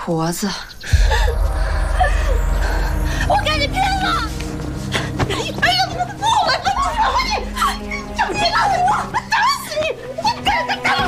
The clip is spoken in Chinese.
婆子， 我跟你拼了！哎呦！